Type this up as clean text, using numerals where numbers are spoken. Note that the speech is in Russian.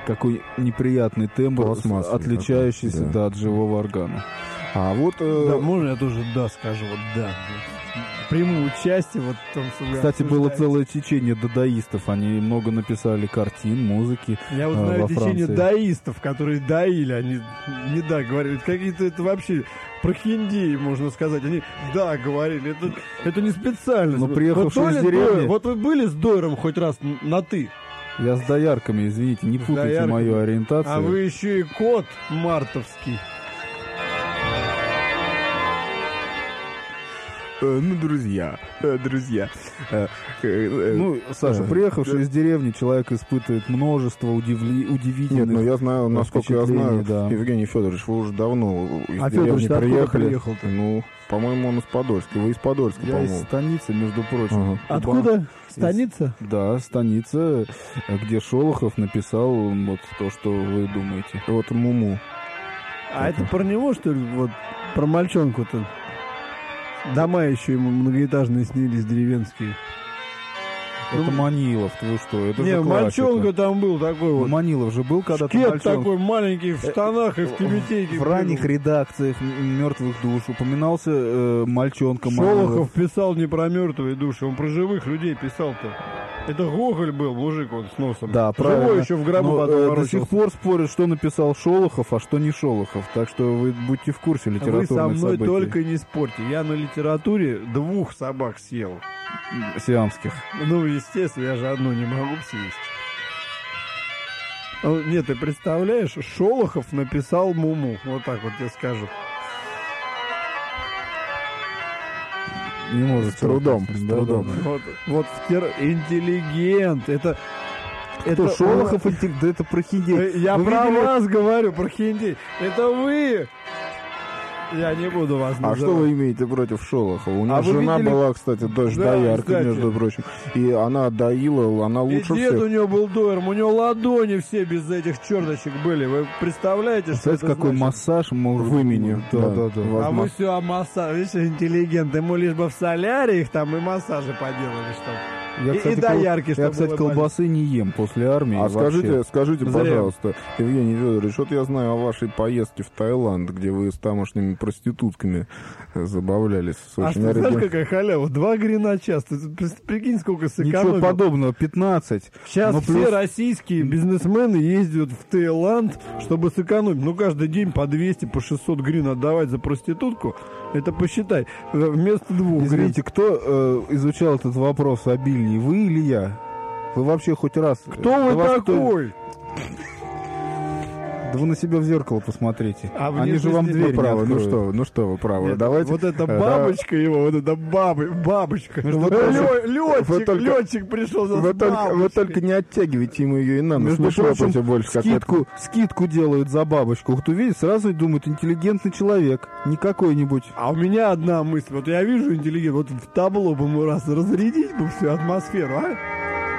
какой неприятный тембр, отличающийся от живого органа. А вот... Да, можно я тоже «да» скажу? Вот «да». Приму участие вот в том, что вы Кстати, было обсуждаете. целое течение дадаистов. Они много написали картин, музыки. Я вот знаю во течение Франции. даистов, которые доили, они не «да» говорили. Какие-то это вообще прохиндеи, можно сказать. Они «да» говорили. Это не специально. Но приехавшие вот из деревни... Вот вы были с Дойером хоть раз на «ты»? Я с доярками, извините, не путайте доярками. мою ориентацию. А вы еще и кот мартовский. Ну, друзья. Ну, Саша, приехавший из деревни, человек испытывает множество удивительных... Нет, ну я знаю, насколько я знаю, да. Евгений Федорович, вы уже давно из А деревни Федорович-то откуда приехали. приехал-то? Ну, по-моему, он из Подольска. Вы из Подольска, Я по-моему. из станицы, между прочим. Ага. Откуда? Станица? Да, станица, где Шолохов написал вот то, что вы думаете. Вот Муму. А это про него, что ли? Вот про мальчонку-то. Дома еще ему многоэтажные снились, деревенские. Это Манилов, вы что? Это Не, же классика. мальчонка там был такой Ну, вот. Манилов же был когда-то Шкет мальчонкой. такой маленький в штанах и в тюбетейке. В ранних редакциях «Мертвых душ» упоминался мальчонка Манилов. Шолохов писал не про мертвые души, он про живых людей писал-то. Это Гоголь был, мужик он с носом. Да, правильно. Живой еще в гробу Но, потом до ворочался. сих пор спорят, что написал Шолохов, а что не Шолохов. Так что вы будьте в курсе Вы литературных со мной событий. только не спорьте. Я на литературе 2 собак съел. Сиамских. Ну, естественно, я же одну не могу съесть. Нет, ты представляешь, Шолохов написал Муму. Вот так вот тебе скажу. Не может. С трудом, Да, с да, трудом. да. Вот интеллигент. Это Шолохов, да это прохиндей. Я Вы про видели- вас говорю, про хиндей. Это вы. Я не буду вас А называть. что вы имеете против Шолохова? У него А вы жена видели- была, кстати, дочь Да, доярка, кстати. между прочим. И она доила, она И лучше дед у всех. него был доером, у него ладони все без этих черточек были. Вы представляете, что Представляете, это какой значит? массаж может В имени, Да, да. да, да. Вас- А вы все о массаже. Видишь, интеллигент. Ему лишь бы в соляриях там и массажи поделали, что Я, и кстати, доярки, я, чтобы кстати, было колбасы не ем после армии. А вообще. скажите, Зря. пожалуйста, Евгений Федорович, вот я знаю о вашей поездке в Таиланд, где вы с тамошними проститутками забавлялись. А что, знаешь, какая халява? 2 грина час. Ты прикинь, сколько Ничего сэкономил. подобного, 15. Сейчас Ну, все плюс- российские бизнесмены ездят в Таиланд, чтобы сэкономить. Ну, каждый день по 200, по 600 грин отдавать за проститутку. Это посчитай. Вместо 2 грин. Извините, кто изучал этот вопрос обильнее, вы или я? Вы вообще хоть раз... Кто вы такой? Да вы на себя в зеркало посмотрите. А Они же вам внешность дверь Вы не правы, откроют. ну что вы правы. Нет, Давайте. вот эта да. бабочка его, вот эта бабочка. Между Вот прочим, вы только- летчик пришел за Вы бабочкой. только не оттягивайте ему ее и на нос. Между Не прочим, шлепайте больше, как это. скидку делают за бабочку. Кто видит, сразу думает, интеллигентный человек. Не какой-нибудь. А у меня одна мысль. Вот я вижу интеллигент, вот в табло бы ему раз разрядить бы всю атмосферу, а?